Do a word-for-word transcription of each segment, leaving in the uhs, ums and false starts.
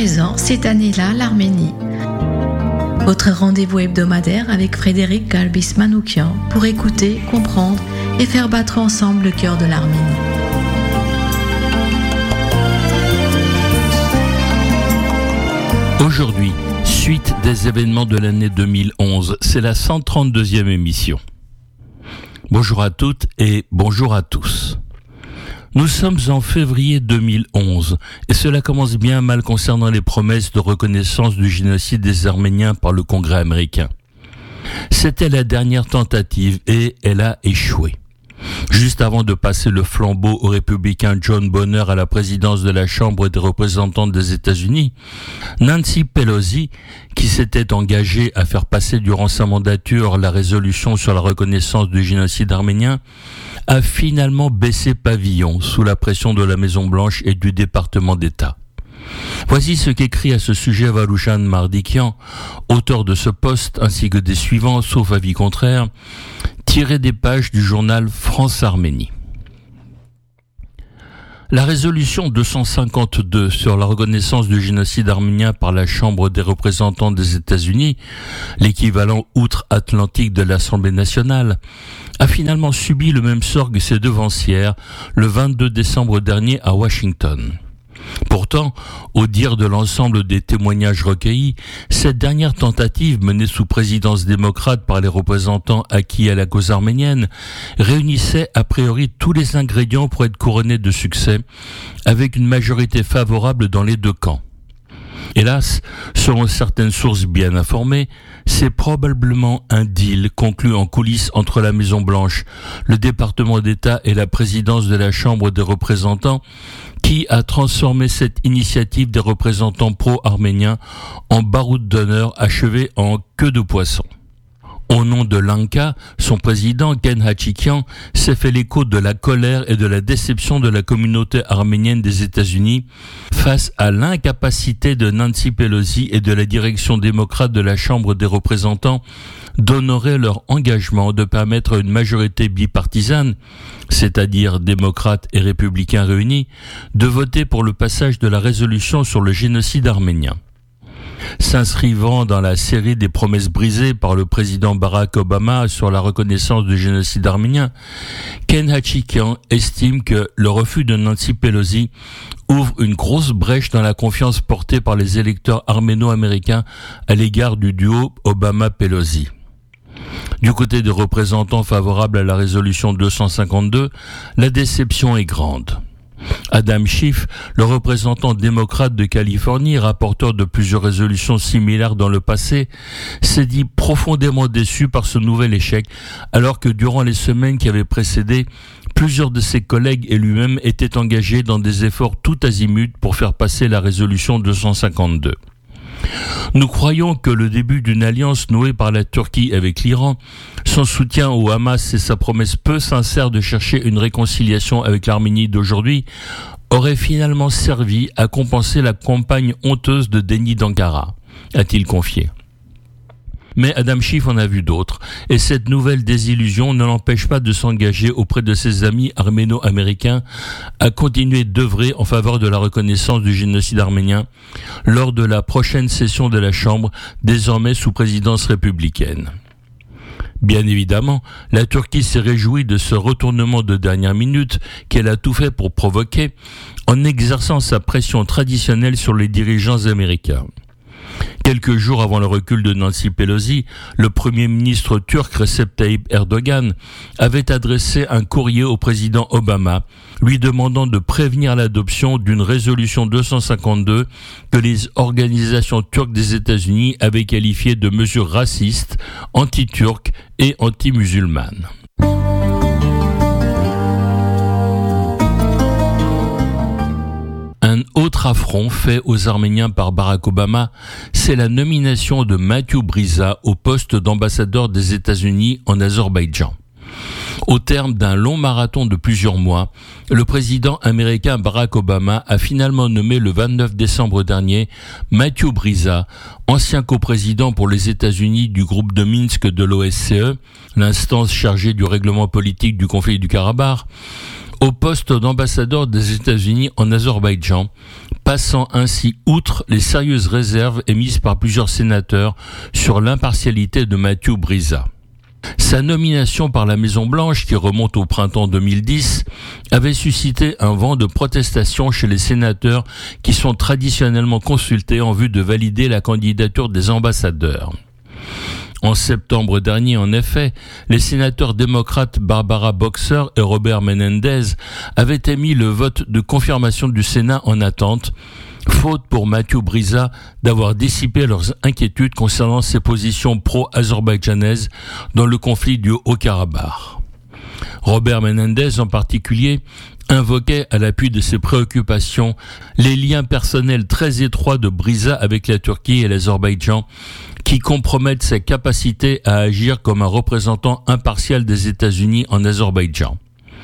présent cette année-là l'Arménie. Votre rendez-vous hebdomadaire avec Frédéric Galbis-Manoukian pour écouter, comprendre et faire battre ensemble le cœur de l'Arménie. Aujourd'hui, suite des événements de l'année deux mille onze, c'est la cent trente-deuxième émission. Bonjour à toutes et bonjour à tous. Nous sommes en février deux mille onze et cela commence bien mal concernant les promesses de reconnaissance du génocide des Arméniens par le Congrès américain. C'était la dernière tentative et elle a échoué. Juste avant de passer le flambeau au républicain John Bonner à la présidence de la Chambre des représentants des États-Unis, Nancy Pelosi, qui s'était engagée à faire passer durant sa mandature la résolution sur la reconnaissance du génocide arménien, a finalement baissé pavillon sous la pression de la Maison-Blanche et du département d'État. Voici ce qu'écrit à ce sujet Varouchan Mardikian, auteur de ce post ainsi que des suivants, sauf avis contraire, tiré des pages du journal France-Arménie. La résolution deux cent cinquante-deux sur la reconnaissance du génocide arménien par la Chambre des représentants des États-Unis, l'équivalent outre-Atlantique de l'Assemblée nationale, a finalement subi le même sort que ses devancières le vingt-deux décembre dernier à Washington. Pourtant, au dire de l'ensemble des témoignages recueillis, cette dernière tentative menée sous présidence démocrate par les représentants acquis à la cause arménienne réunissait a priori tous les ingrédients pour être couronnée de succès, avec une majorité favorable dans les deux camps. Hélas, selon certaines sources bien informées, c'est probablement un deal conclu en coulisses entre la Maison-Blanche, le département d'État et la présidence de la Chambre des représentants qui a transformé cette initiative des représentants pro-arméniens en baroud d'honneur achevé en queue de poisson. Au nom de l'A N C A, son président, Ken Hachikian, s'est fait l'écho de la colère et de la déception de la communauté arménienne des États-Unis face à l'incapacité de Nancy Pelosi et de la direction démocrate de la Chambre des représentants d'honorer leur engagement de permettre à une majorité bipartisane, c'est-à-dire démocrates et républicains réunis, de voter pour le passage de la résolution sur le génocide arménien. S'inscrivant dans la série des promesses brisées par le président Barack Obama sur la reconnaissance du génocide arménien, Ken Hachikian estime que le refus de Nancy Pelosi ouvre une grosse brèche dans la confiance portée par les électeurs arméno-américains à l'égard du duo Obama-Pelosi. Du côté des représentants favorables à la résolution deux cent cinquante-deux, la déception est grande. Adam Schiff, le représentant démocrate de Californie, rapporteur de plusieurs résolutions similaires dans le passé, s'est dit profondément déçu par ce nouvel échec, alors que durant les semaines qui avaient précédé, plusieurs de ses collègues et lui-même étaient engagés dans des efforts tout azimuts pour faire passer la résolution deux cent cinquante-deux. Nous croyons que le début d'une alliance nouée par la Turquie avec l'Iran, son soutien au Hamas et sa promesse peu sincère de chercher une réconciliation avec l'Arménie d'aujourd'hui auraient finalement servi à compenser la campagne honteuse de déni d'Ankara, a-t-il confié. Mais Adam Schiff en a vu d'autres, et cette nouvelle désillusion ne l'empêche pas de s'engager auprès de ses amis arméno-américains à continuer d'œuvrer en faveur de la reconnaissance du génocide arménien lors de la prochaine session de la Chambre, désormais sous présidence républicaine. Bien évidemment, la Turquie s'est réjouie de ce retournement de dernière minute qu'elle a tout fait pour provoquer en exerçant sa pression traditionnelle sur les dirigeants américains. Quelques jours avant le recul de Nancy Pelosi, le premier ministre turc Recep Tayyip Erdogan avait adressé un courrier au président Obama, lui demandant de prévenir l'adoption d'une résolution deux cent cinquante-deux que les organisations turques des États-Unis avaient qualifiée de mesures racistes, anti-turques et anti-musulmanes. Un autre affront fait aux Arméniens par Barack Obama, c'est la nomination de Matthew Brisa au poste d'ambassadeur des États-Unis en Azerbaïdjan. Au terme d'un long marathon de plusieurs mois, le président américain Barack Obama a finalement nommé le vingt-neuf décembre dernier Matthew Brisa, ancien coprésident pour les États-Unis du groupe de Minsk de l'O S C E, l'instance chargée du règlement politique du conflit du Karabakh, au poste d'ambassadeur des États-Unis en Azerbaïdjan, passant ainsi outre les sérieuses réserves émises par plusieurs sénateurs sur l'impartialité de Matthew Brizza. Sa nomination par la Maison-Blanche, qui remonte au printemps deux mille dix, avait suscité un vent de protestation chez les sénateurs qui sont traditionnellement consultés en vue de valider la candidature des ambassadeurs. En septembre dernier, en effet, les sénateurs démocrates Barbara Boxer et Robert Menendez avaient émis le vote de confirmation du Sénat en attente, faute pour Matthew Brizza d'avoir dissipé leurs inquiétudes concernant ses positions pro-azerbaïdjanaises dans le conflit du Haut-Karabakh. Robert Menendez, en particulier, invoquait à l'appui de ses préoccupations les liens personnels très étroits de Brizza avec la Turquie et l'Azerbaïdjan, qui compromettent sa capacité à agir comme un représentant impartial des États-Unis en Azerbaïdjan.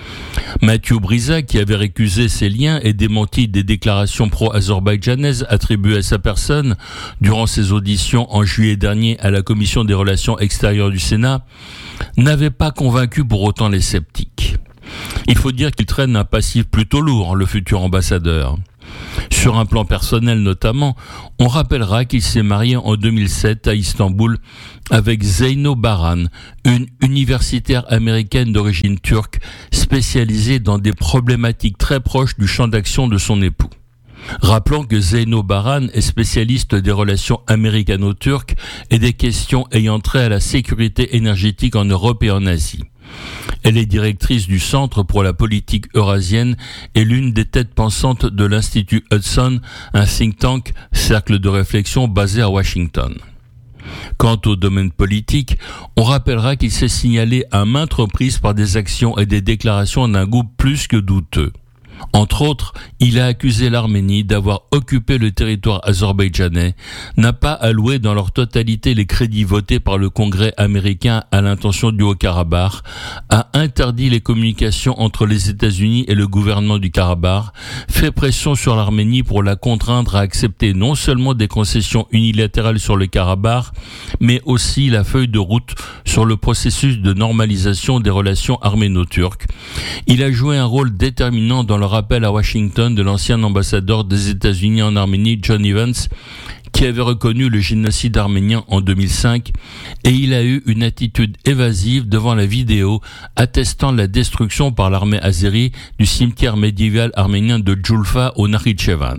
Matthew Brizza, qui avait récusé ces liens et démenti des déclarations pro-azerbaïdjanaises attribuées à sa personne durant ses auditions en juillet dernier à la Commission des Relations extérieures du Sénat, n'avait pas convaincu pour autant les sceptiques. Il faut dire qu'il traîne un passif plutôt lourd, le futur ambassadeur. Sur un plan personnel notamment, on rappellera qu'il s'est marié en deux mille sept à Istanbul avec Zeyno Baran, une universitaire américaine d'origine turque spécialisée dans des problématiques très proches du champ d'action de son époux. Rappelons que Zeyno Baran est spécialiste des relations américano-turques et des questions ayant trait à la sécurité énergétique en Europe et en Asie. Elle est directrice du Centre pour la politique eurasienne et l'une des têtes pensantes de l'Institut Hudson, un think tank, cercle de réflexion basé à Washington. Quant au domaine politique, on rappellera qu'il s'est signalé à maintes reprises par des actions et des déclarations d'un goût plus que douteux. Entre autres, il a accusé l'Arménie d'avoir occupé le territoire azerbaïdjanais, n'a pas alloué dans leur totalité les crédits votés par le Congrès américain à l'intention du Haut-Karabakh, a interdit les communications entre les États-Unis et le gouvernement du Karabakh, fait pression sur l'Arménie pour la contraindre à accepter non seulement des concessions unilatérales sur le Karabakh, mais aussi la feuille de route sur le processus de normalisation des relations arméno-turques. Il a joué un rôle déterminant dans le rappel à Washington de l'ancien ambassadeur des États-Unis en Arménie, John Evans, qui avait reconnu le génocide arménien en deux mille cinq, et il a eu une attitude évasive devant la vidéo attestant la destruction par l'armée azérie du cimetière médiéval arménien de Julfa au Nakhichevan.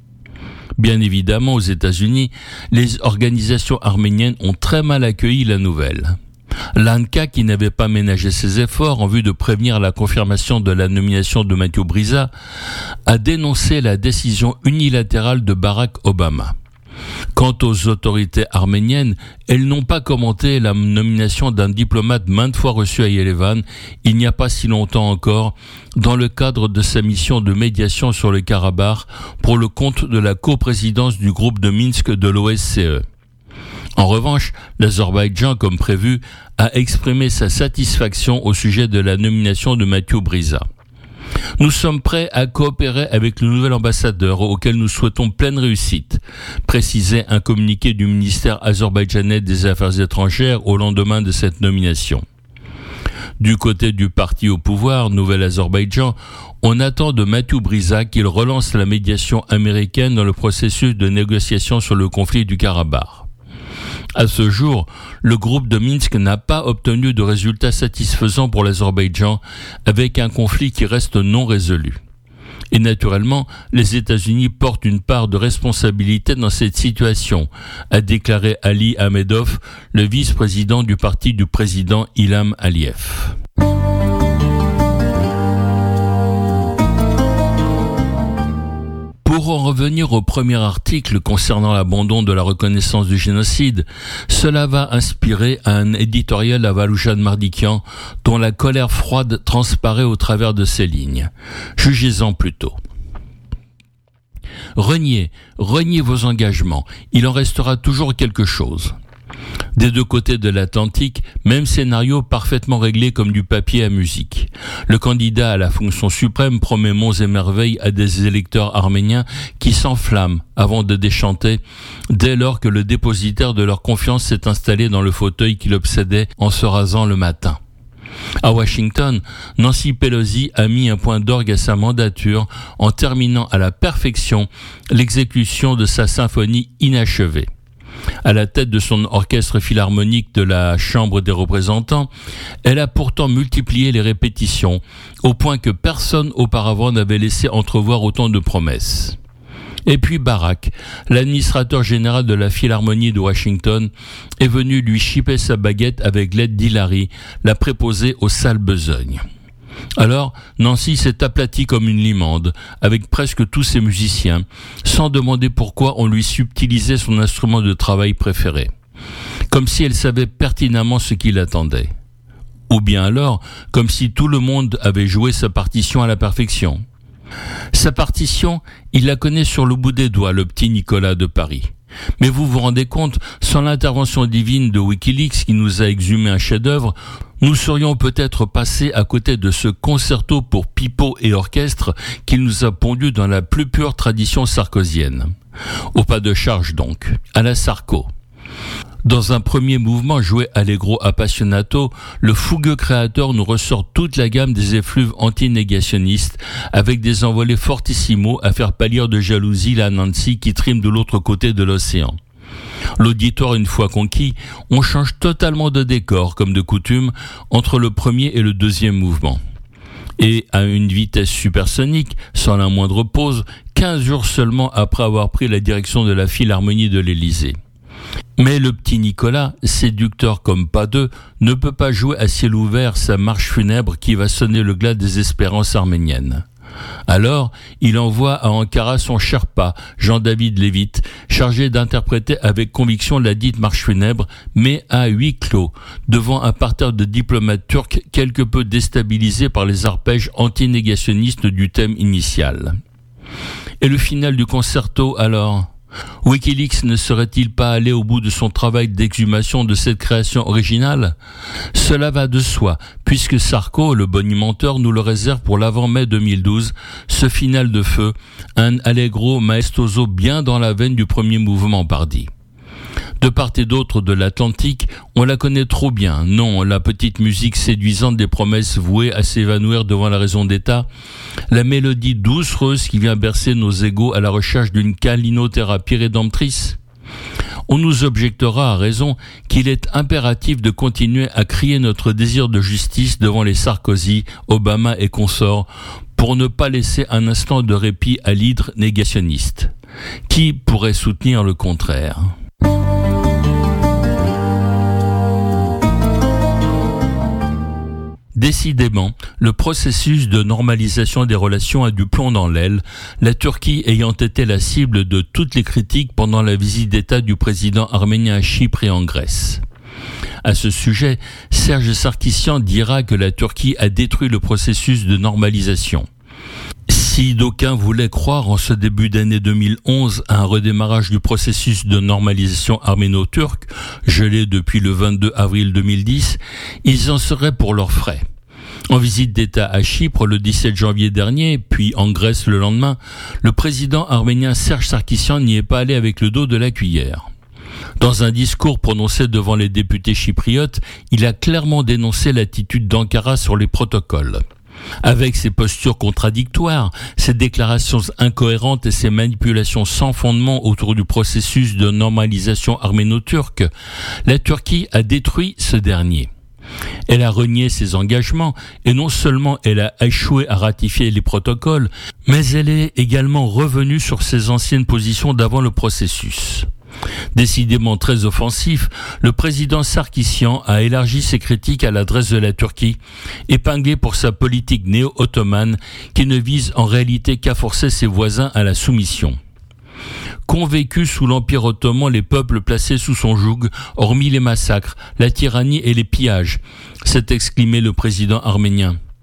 Bien évidemment, aux États-Unis, les organisations arméniennes ont très mal accueilli la nouvelle. L'A N C A, qui n'avait pas ménagé ses efforts en vue de prévenir la confirmation de la nomination de Matthew Brizza, a dénoncé la décision unilatérale de Barack Obama. Quant aux autorités arméniennes, elles n'ont pas commenté la nomination d'un diplomate maintes fois reçu à Yerevan, il n'y a pas si longtemps encore, dans le cadre de sa mission de médiation sur le Karabakh pour le compte de la coprésidence du groupe de Minsk de l'O S C E. En revanche, l'Azerbaïdjan, comme prévu, a exprimé sa satisfaction au sujet de la nomination de Matthew Brizza. Nous sommes prêts à coopérer avec le nouvel ambassadeur auquel nous souhaitons pleine réussite, précisait un communiqué du ministère azerbaïdjanais des Affaires étrangères au lendemain de cette nomination. Du côté du parti au pouvoir, Nouvel Azerbaïdjan, on attend de Matthew Brizza qu'il relance la médiation américaine dans le processus de négociation sur le conflit du Karabakh. À ce jour, le groupe de Minsk n'a pas obtenu de résultats satisfaisants pour l'Azerbaïdjan, avec un conflit qui reste non résolu. Et naturellement, les États-Unis portent une part de responsabilité dans cette situation, a déclaré Ali Ahmedov, le vice-président du parti du président Ilham Aliyev. Pour en revenir au premier article concernant l'abandon de la reconnaissance du génocide, cela va inspirer un éditorial à Valoujan Mardikian dont la colère froide transparaît au travers de ces lignes. Jugez-en plutôt. Reniez, reniez vos engagements, il en restera toujours quelque chose. Des deux côtés de l'Atlantique, même scénario parfaitement réglé comme du papier à musique. Le candidat à la fonction suprême promet monts et merveilles à des électeurs arméniens qui s'enflamment avant de déchanter dès lors que le dépositaire de leur confiance s'est installé dans le fauteuil qui l'obsédait en se rasant le matin. À Washington, Nancy Pelosi a mis un point d'orgue à sa mandature en terminant à la perfection l'exécution de sa symphonie inachevée. À la tête de son orchestre philharmonique de la Chambre des représentants, elle a pourtant multiplié les répétitions, au point que personne auparavant n'avait laissé entrevoir autant de promesses. Et puis Barack, l'administrateur général de la Philharmonie de Washington, est venu lui chipper sa baguette avec l'aide d'Hillary, la préposée aux sales besognes. Alors, Nancy s'est aplatie comme une limande, avec presque tous ses musiciens, sans demander pourquoi on lui subtilisait son instrument de travail préféré. Comme si elle savait pertinemment ce qui l'attendait. Ou bien alors, comme si tout le monde avait joué sa partition à la perfection. Sa partition, il la connaît sur le bout des doigts, le petit Nicolas de Paris. Mais vous vous rendez compte, sans l'intervention divine de Wikileaks qui nous a exhumé un chef-d'œuvre, nous serions peut-être passés à côté de ce concerto pour pipeau et orchestre qu'il nous a pondu dans la plus pure tradition sarkozienne. Au pas de charge donc, à la Sarko. Dans un premier mouvement joué allegro appassionato, le fougueux créateur nous ressort toute la gamme des effluves anti-négationnistes avec des envolées fortissimo à faire pâlir de jalousie la Nancy qui trime de l'autre côté de l'océan. L'auditoire une fois conquis, on change totalement de décor, comme de coutume, entre le premier et le deuxième mouvement. Et à une vitesse supersonique, sans la moindre pause, quinze jours seulement après avoir pris la direction de la Philharmonie de l'Élysée. Mais le petit Nicolas, séducteur comme pas deux, ne peut pas jouer à ciel ouvert sa marche funèbre qui va sonner le glas des espérances arméniennes. Alors, il envoie à Ankara son Sherpa, Jean-David Lévite, chargé d'interpréter avec conviction la dite marche funèbre, mais à huis clos, devant un parterre de diplomates turcs quelque peu déstabilisés par les arpèges anti-négationnistes du thème initial. Et le final du concerto, alors ? Wikileaks ne serait-il pas allé au bout de son travail d'exhumation de cette création originale ? Cela va de soi, puisque Sarko, le bonimenteur, nous le réserve pour l'avant-mai deux mille douze, ce final de feu, un allegro maestoso bien dans la veine du premier mouvement pardi. De part et d'autre de l'Atlantique, on la connaît trop bien, non, la petite musique séduisante des promesses vouées à s'évanouir devant la raison d'État, la mélodie doucereuse qui vient bercer nos égos à la recherche d'une câlinothérapie rédemptrice. On nous objectera à raison qu'il est impératif de continuer à crier notre désir de justice devant les Sarkozy, Obama et consorts pour ne pas laisser un instant de répit à l'hydre négationniste. Qui pourrait soutenir le contraire ? Décidément, le processus de normalisation des relations a du plomb dans l'aile, la Turquie ayant été la cible de toutes les critiques pendant la visite d'État du président arménien à Chypre et en Grèce. À ce sujet, Serge Sarkissian dira que la Turquie a détruit le processus de normalisation. Si d'aucuns voulaient croire en ce début d'année deux mille onze à un redémarrage du processus de normalisation arméno-turc, gelé depuis le vingt-deux avril deux mille dix, ils en seraient pour leurs frais. En visite d'État à Chypre le dix-sept janvier dernier, puis en Grèce le lendemain, le président arménien Serge Sarkissian n'y est pas allé avec le dos de la cuillère. Dans un discours prononcé devant les députés chypriotes, il a clairement dénoncé l'attitude d'Ankara sur les protocoles. Avec ses postures contradictoires, ses déclarations incohérentes et ses manipulations sans fondement autour du processus de normalisation arméno-turque, la Turquie a détruit ce dernier. Elle a renié ses engagements et non seulement elle a échoué à ratifier les protocoles, mais elle est également revenue sur ses anciennes positions d'avant le processus. Décidément très offensif, le président Sarkissian a élargi ses critiques à l'adresse de la Turquie, épinglé pour sa politique néo-ottomane qui ne vise en réalité qu'à forcer ses voisins à la soumission. Qu'ont vécu sous l'Empire ottoman les peuples placés sous son joug, hormis les massacres, la tyrannie et les pillages, s'est exclamé le président arménien.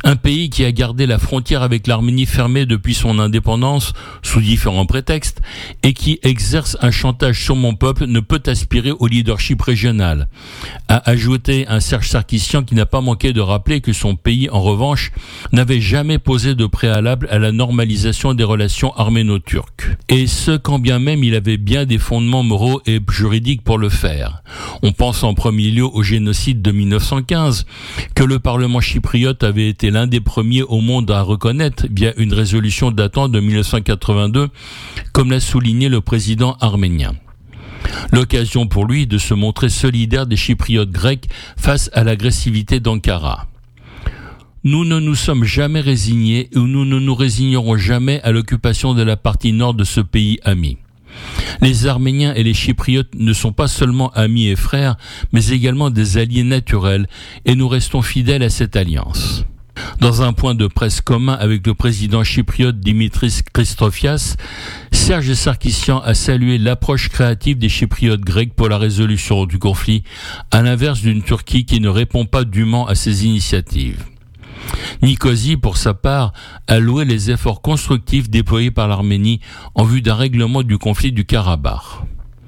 Un pays qui a gardé la frontière avec l'Arménie fermée depuis son indépendance, sous différents prétextes, et qui exerce un chantage sur mon peuple ne peut aspirer au leadership régional, a ajouté un Serge Sarkissian qui n'a pas manqué de rappeler que son pays, en revanche, n'avait jamais posé de préalable à la normalisation des relations arméno-turques. Et ce, quand bien même il avait bien des fondements moraux et juridiques pour le faire. On pense en premier lieu au génocide de mille neuf cent quinze, que le Parlement chypriote avait été l'un des premiers au monde à reconnaître via une résolution datant de mille neuf cent quatre-vingt-deux, comme l'a souligné le président arménien. L'occasion pour lui de se montrer solidaire des Chypriotes grecs face à l'agressivité d'Ankara. Nous ne nous sommes jamais résignés et nous ne nous résignerons jamais à l'occupation de la partie nord de ce pays ami. Les Arméniens et les Chypriotes ne sont pas seulement amis et frères, mais également des alliés naturels, et nous restons fidèles à cette alliance. Dans un point de presse commun avec le président chypriote Dimitris Christofias, Serge Sarkissian a salué l'approche créative des Chypriotes grecs pour la résolution du conflit, à l'inverse d'une Turquie qui ne répond pas dûment à ces initiatives. Nicosie, pour sa part, a loué les efforts constructifs déployés par l'Arménie en vue d'un règlement du conflit du Karabakh.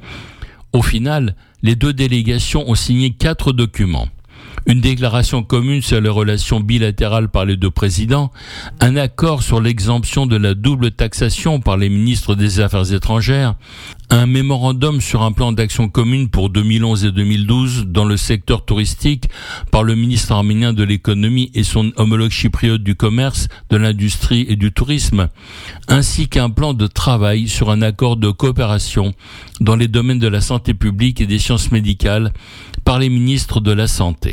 Au final, les deux délégations ont signé quatre documents. Une déclaration commune sur les relations bilatérales par les deux présidents, un accord sur l'exemption de la double taxation par les ministres des Affaires étrangères, un mémorandum sur un plan d'action commune pour deux mille onze et deux mille douze dans le secteur touristique par le ministre arménien de l'économie et son homologue chypriote du commerce, de l'industrie et du tourisme, ainsi qu'un plan de travail sur un accord de coopération dans les domaines de la santé publique et des sciences médicales par les ministres de la Santé.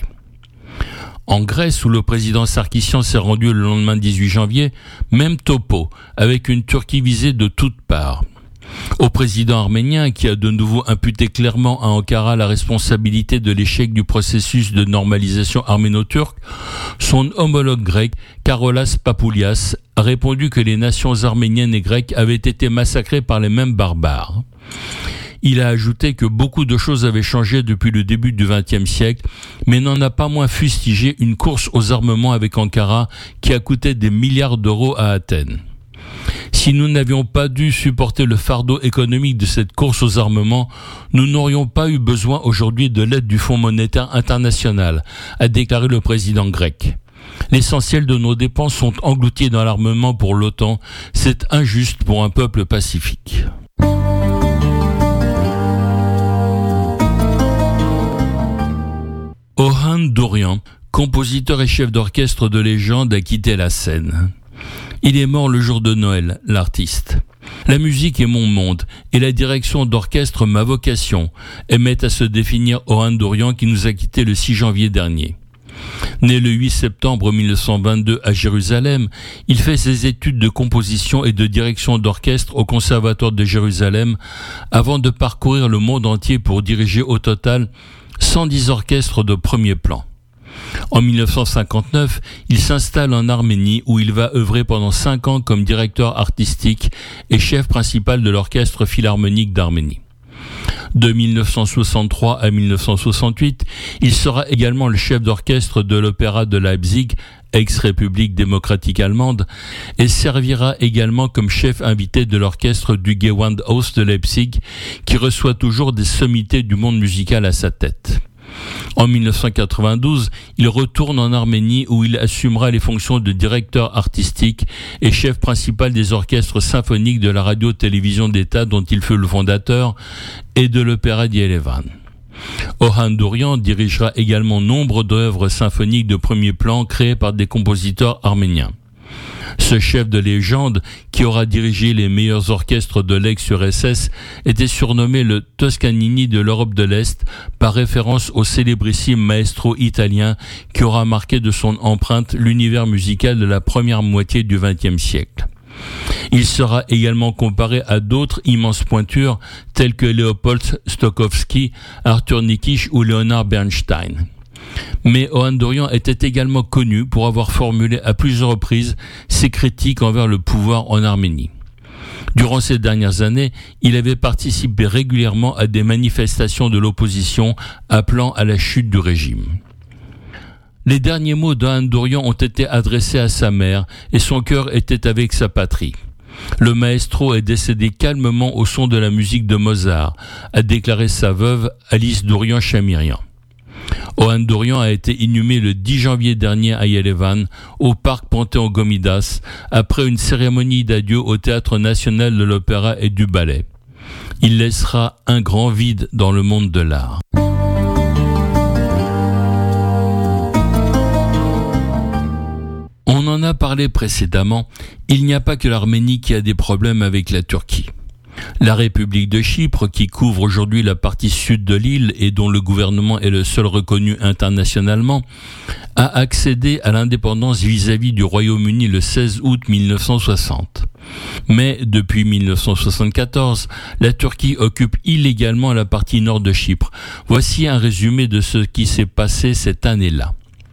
En Grèce, où le président Sarkissian s'est rendu le lendemain dix-huit janvier, même topo, avec une Turquie visée de toutes parts. Au président arménien, qui a de nouveau imputé clairement à Ankara la responsabilité de l'échec du processus de normalisation arméno-turque, son homologue grec, Karolas Papoulias, a répondu que les nations arméniennes et grecques avaient été massacrées par les mêmes barbares. Il a ajouté que beaucoup de choses avaient changé depuis le début du vingtième siècle, mais n'en a pas moins fustigé une course aux armements avec Ankara qui a coûté des milliards d'euros à Athènes. Si nous n'avions pas dû supporter le fardeau économique de cette course aux armements, nous n'aurions pas eu besoin aujourd'hui de l'aide du Fonds monétaire international, a déclaré le président grec. L'essentiel de nos dépenses sont engloutis dans l'armement pour l'OTAN. C'est injuste pour un peuple pacifique. Orhan Dourian, compositeur et chef d'orchestre de légende, a quitté la scène. Il est mort le jour de Noël, l'artiste. La musique est mon monde et la direction d'orchestre ma vocation, aimait à se définir Orhan Dourian qui nous a quittés le six janvier dernier. Né le huit septembre mille neuf cent vingt-deux à Jérusalem, il fait ses études de composition et de direction d'orchestre au Conservatoire de Jérusalem avant de parcourir le monde entier pour diriger au total cent dix orchestres de premier plan. En mille neuf cent cinquante-neuf, il s'installe en Arménie où il va œuvrer pendant cinq ans comme directeur artistique et chef principal de l'Orchestre philharmonique d'Arménie. De mille neuf cent soixante-trois à mille neuf cent soixante-huit, il sera également le chef d'orchestre de l'Opéra de Leipzig, ex-République démocratique allemande, et servira également comme chef invité de l'orchestre du Gewandhaus de Leipzig, qui reçoit toujours des sommités du monde musical à sa tête. En mille neuf cent quatre-vingt-douze, il retourne en Arménie où il assumera les fonctions de directeur artistique et chef principal des orchestres symphoniques de la radio-télévision d'État dont il fut le fondateur et de l'Opéra d'Yerevan. Orhan Dourian dirigera également nombre d'œuvres symphoniques de premier plan créées par des compositeurs arméniens. Ce chef de légende, qui aura dirigé les meilleurs orchestres de l'ex-U R S S, était surnommé le Toscanini de l'Europe de l'Est, par référence au célébrissime maestro italien qui aura marqué de son empreinte l'univers musical de la première moitié du vingtième siècle. Il sera également comparé à d'autres immenses pointures telles que Léopold Stokowski, Arthur Nikisch ou Leonard Bernstein. Mais Orhan Dourian était également connu pour avoir formulé à plusieurs reprises ses critiques envers le pouvoir en Arménie. Durant ces dernières années, il avait participé régulièrement à des manifestations de l'opposition appelant à la chute du régime. Les derniers mots d'Ohan Dorian ont été adressés à sa mère et son cœur était avec sa patrie. Le maestro est décédé calmement au son de la musique de Mozart, a déclaré sa veuve Alice Dorian-Chamirian. Ohan Dorian a été inhumé le dix janvier dernier à Yerevan, au parc Panthéon-Gomidas, après une cérémonie d'adieu au Théâtre national de l'opéra et du ballet. Il laissera un grand vide dans le monde de l'art. On en a parlé précédemment, il n'y a pas que l'Arménie qui a des problèmes avec la Turquie. La République de Chypre, qui couvre aujourd'hui la partie sud de l'île et dont le gouvernement est le seul reconnu internationalement, a accédé à l'indépendance vis-à-vis du Royaume-Uni le seize août mille neuf cent soixante. Mais depuis mille neuf cent soixante-quatorze, la Turquie occupe illégalement la partie nord de Chypre. Voici un résumé de ce qui s'est passé cette année-là.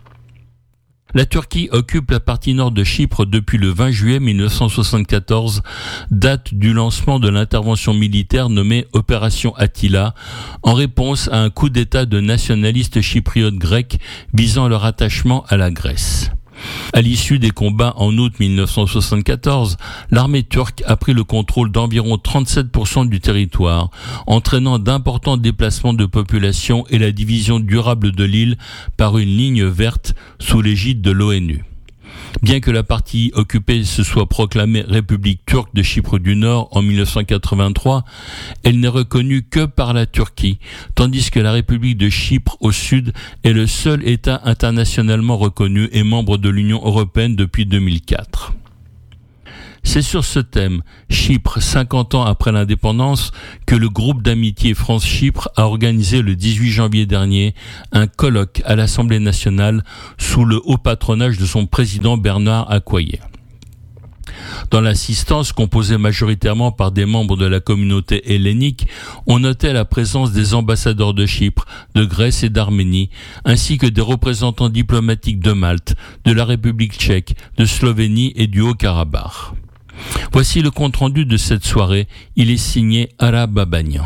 La Turquie occupe la partie nord de Chypre depuis le vingt juillet mille neuf cent soixante-quatorze, date du lancement de l'intervention militaire nommée Opération Attila, en réponse à un coup d'État de nationalistes chypriotes grecs visant leur attachement à la Grèce. À l'issue des combats en août mille neuf cent soixante-quatorze, l'armée turque a pris le contrôle d'environ trente-sept pour cent du territoire, entraînant d'importants déplacements de population et la division durable de l'île par une ligne verte sous l'égide de l'ONU. Bien que la partie occupée se soit proclamée République turque de Chypre du Nord en mille neuf cent quatre-vingt-trois, elle n'est reconnue que par la Turquie, tandis que la République de Chypre au sud est le seul État internationalement reconnu et membre de l'Union européenne depuis deux mille quatre. C'est sur ce thème, Chypre, cinquante ans après l'indépendance, que le groupe d'amitié France-Chypre a organisé le dix-huit janvier dernier un colloque à l'Assemblée nationale sous le haut patronage de son président Bernard Accoyer. Dans l'assistance, composée majoritairement par des membres de la communauté hellénique, on notait la présence des ambassadeurs de Chypre, de Grèce et d'Arménie, ainsi que des représentants diplomatiques de Malte, de la République tchèque, de Slovénie et du Haut-Karabakh. Voici le compte-rendu de cette soirée, il est signé Ara Babanian.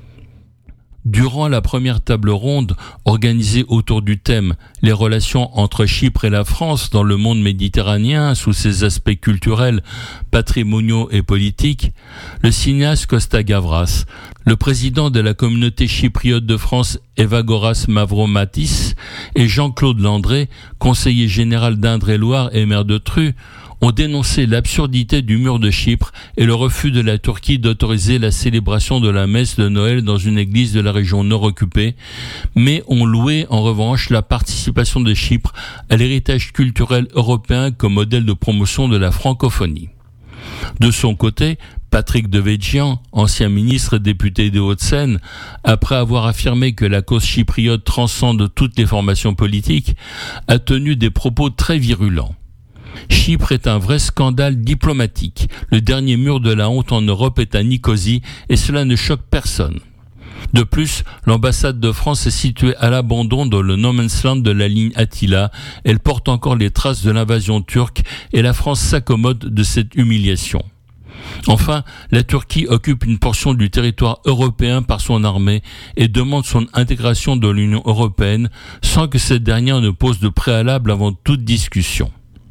Durant la première table ronde, organisée autour du thème « Les relations entre Chypre et la France dans le monde méditerranéen sous ses aspects culturels, patrimoniaux et politiques », le cinéaste Costa Gavras, le président de la communauté chypriote de France Evagoras Mavromatis et Jean-Claude Landré, conseiller général d'Indre-et-Loire et maire de Tru, ont dénoncé l'absurdité du mur de Chypre et le refus de la Turquie d'autoriser la célébration de la messe de Noël dans une église de la région nord occupée, mais ont loué en revanche la participation de Chypre à l'héritage culturel européen comme modèle de promotion de la francophonie. De son côté, Patrick Devedjian, ancien ministre et député des Hauts-de-Seine, après avoir affirmé que la cause chypriote transcende toutes les formations politiques, a tenu des propos très virulents. Chypre est un vrai scandale diplomatique. Le dernier mur de la honte en Europe est à Nicosie et cela ne choque personne. De plus, l'ambassade de France est située à l'abandon dans le no man's land de la ligne Attila. Elle porte encore les traces de l'invasion turque et la France s'accommode de cette humiliation. Enfin, la Turquie occupe une portion du territoire européen par son armée et demande son intégration dans l'Union européenne sans que cette dernière ne pose de préalable avant toute discussion.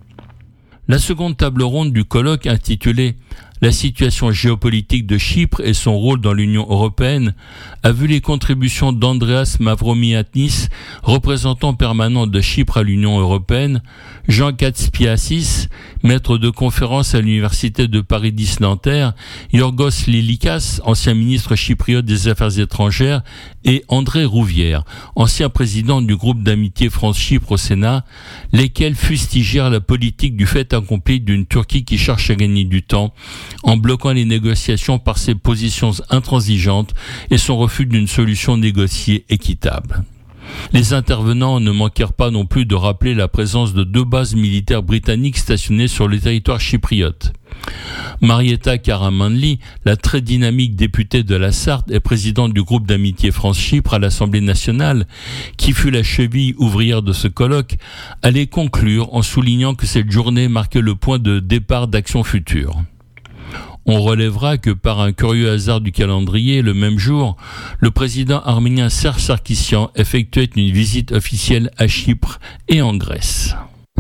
La seconde table ronde du colloque intitulée « La situation géopolitique de Chypre et son rôle dans l'Union européenne » a vu les contributions d'Andreas Mavromiannis, représentant permanent de Chypre à l'Union européenne, Jean Katspiasis, maître de conférence à l'Université de Paris dix Nanterre, Yorgos Lilikas, ancien ministre chypriote des Affaires étrangères, et André Rouvière, ancien président du groupe d'amitié France-Chypre au Sénat, lesquels fustigèrent la politique du fait accompli d'une Turquie qui cherche à gagner du temps, en bloquant les négociations par ses positions intransigeantes et son refus d'une solution négociée équitable. Les intervenants ne manquèrent pas non plus de rappeler la présence de deux bases militaires britanniques stationnées sur le territoire chypriote. Marietta Karamanli, la très dynamique députée de la Sarthe et présidente du groupe d'amitié France-Chypre à l'Assemblée nationale, qui fut la cheville ouvrière de ce colloque, allait conclure en soulignant que cette journée marquait le point de départ d'Action Future. On relèvera que par un curieux hasard du calendrier, le même jour, le président arménien Serge Sarkissian effectuait une visite officielle à Chypre et en Grèce.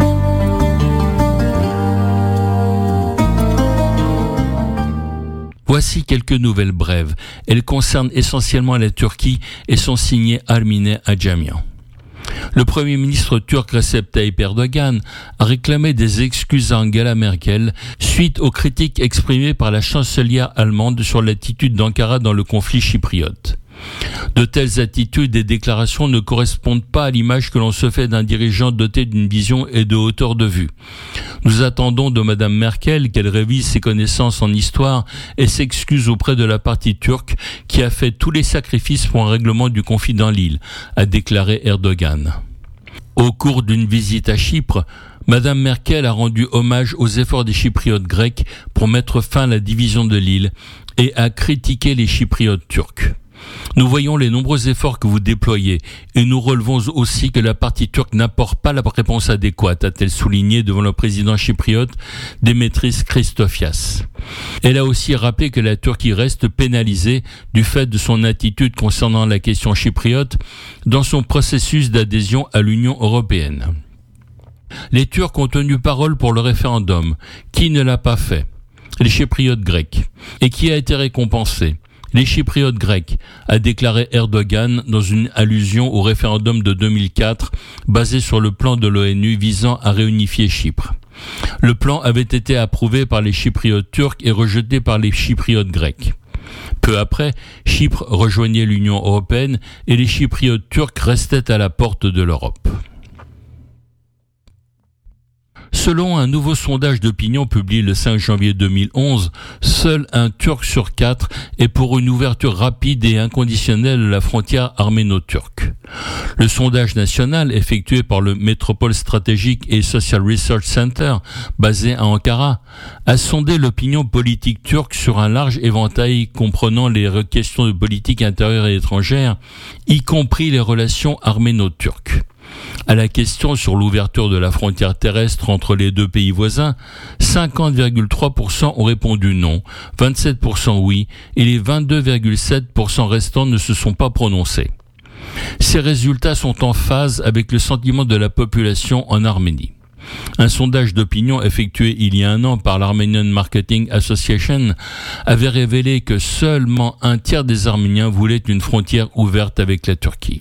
Voici quelques nouvelles brèves. Elles concernent essentiellement la Turquie et sont signées Armine Ajamian. Le Premier ministre turc Recep Tayyip Erdogan a réclamé des excuses à Angela Merkel suite aux critiques exprimées par la chancelière allemande sur l'attitude d'Ankara dans le conflit chypriote. De telles attitudes et déclarations ne correspondent pas à l'image que l'on se fait d'un dirigeant doté d'une vision et de hauteur de vue. Nous attendons de Madame Merkel qu'elle révise ses connaissances en histoire et s'excuse auprès de la partie turque qui a fait tous les sacrifices pour un règlement du conflit dans l'île, a déclaré Erdogan. Au cours d'une visite à Chypre, Madame Merkel a rendu hommage aux efforts des Chypriotes grecs pour mettre fin à la division de l'île et a critiqué les Chypriotes turcs. Nous voyons les nombreux efforts que vous déployez et nous relevons aussi que la partie turque n'apporte pas la réponse adéquate, a-t-elle souligné devant le président chypriote Demetris Christofias. Elle a aussi rappelé que la Turquie reste pénalisée du fait de son attitude concernant la question chypriote dans son processus d'adhésion à l'Union européenne. Les Turcs ont tenu parole pour le référendum. Qui ne l'a pas fait ? Les Chypriotes grecs. Et qui a été récompensé ? Les Chypriotes grecs, a déclaré Erdogan dans une allusion au référendum de deux mille quatre basé sur le plan de l'ONU visant à réunifier Chypre. Le plan avait été approuvé par les Chypriotes turcs et rejeté par les Chypriotes grecs. Peu après, Chypre rejoignait l'Union européenne et les Chypriotes turcs restaient à la porte de l'Europe. Selon un nouveau sondage d'opinion publié le cinq janvier deux mille onze, seul un Turc sur quatre est pour une ouverture rapide et inconditionnelle de la frontière arméno-turque. Le sondage national effectué par le Metropole Strategic et Social Research Center, basé à Ankara, a sondé l'opinion politique turque sur un large éventail comprenant les questions de politique intérieure et étrangère, y compris les relations arméno-turques. À la question sur l'ouverture de la frontière terrestre entre les deux pays voisins, cinquante virgule trois pour cent ont répondu non, vingt-sept pour cent oui, et les vingt-deux virgule sept pour cent restants ne se sont pas prononcés. Ces résultats sont en phase avec le sentiment de la population en Arménie. Un sondage d'opinion effectué il y a un an par l'Armenian Marketing Association avait révélé que seulement un tiers des Arméniens voulaient une frontière ouverte avec la Turquie.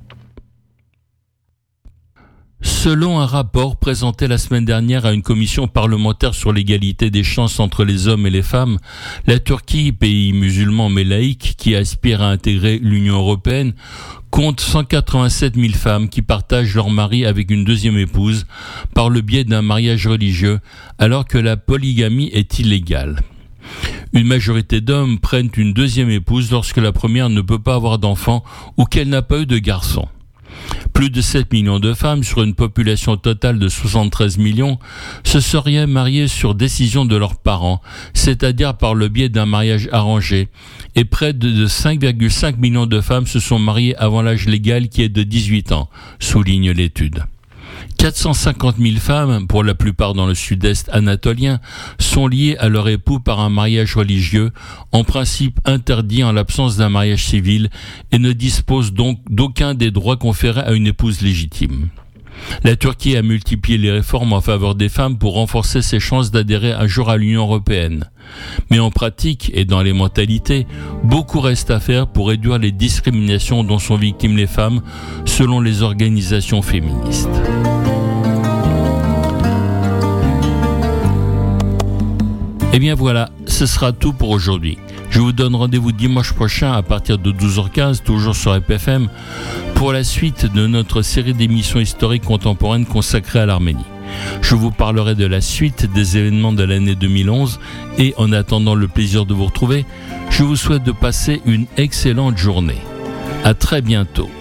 Selon un rapport présenté la semaine dernière à une commission parlementaire sur l'égalité des chances entre les hommes et les femmes, la Turquie, pays musulman mais laïque qui aspire à intégrer l'Union européenne, compte cent quatre-vingt-sept mille femmes qui partagent leur mari avec une deuxième épouse par le biais d'un mariage religieux, alors que la polygamie est illégale. Une majorité d'hommes prennent une deuxième épouse lorsque la première ne peut pas avoir d'enfants ou qu'elle n'a pas eu de garçon. Plus de sept millions de femmes sur une population totale de soixante-treize millions se seraient mariées sur décision de leurs parents, c'est-à-dire par le biais d'un mariage arrangé, et près de cinq virgule cinq millions de femmes se sont mariées avant l'âge légal qui est de dix-huit ans, souligne l'étude. quatre cent cinquante mille femmes, pour la plupart dans le sud-est anatolien, sont liées à leur époux par un mariage religieux, en principe interdit en l'absence d'un mariage civil, et ne disposent donc d'aucun des droits conférés à une épouse légitime. La Turquie a multiplié les réformes en faveur des femmes pour renforcer ses chances d'adhérer un jour à l'Union européenne. Mais en pratique et dans les mentalités, beaucoup reste à faire pour réduire les discriminations dont sont victimes les femmes, selon les organisations féministes. Et bien voilà, ce sera tout pour aujourd'hui. Je vous donne rendez-vous dimanche prochain à partir de douze heures quinze, toujours sur E P F M, pour la suite de notre série d'émissions historiques contemporaines consacrée à l'Arménie. Je vous parlerai de la suite des événements de l'année deux mille onze et en attendant le plaisir de vous retrouver, je vous souhaite de passer une excellente journée. À très bientôt.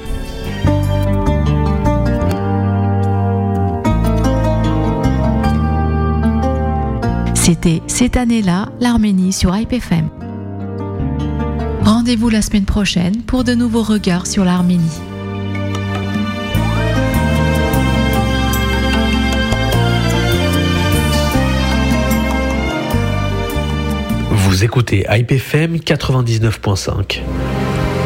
C'était cette année-là, l'Arménie sur I P F M. Rendez-vous la semaine prochaine pour de nouveaux regards sur l'Arménie. Vous écoutez I P F M quatre-vingt-dix-neuf point cinq.